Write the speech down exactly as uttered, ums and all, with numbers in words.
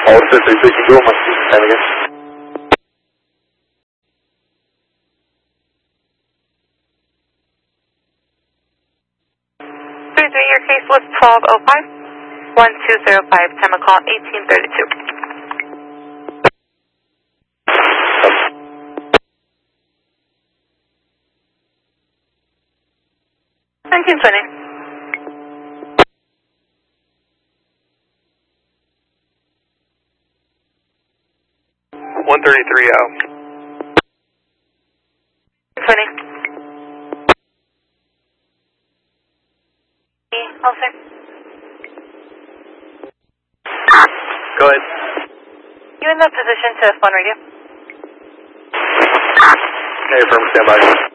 All six three six, you go, my speed time again. three three, your case was twelve oh five, one two zero five, time of call eighteen thirty-two. nineteen twenty. one thirty-three out. twenty. Okay. Go ahead. You in the position to phone radio? Hey, firm, stand by.